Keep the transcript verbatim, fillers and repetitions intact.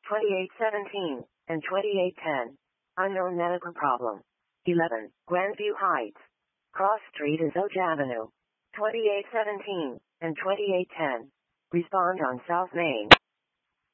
twenty-eight seventeen and twenty-eight ten. Unknown medical problem. eleven. Grandview Heights. Cross Street is Oak Avenue. twenty-eight seventeen and twenty-eight ten. Respond on South Main.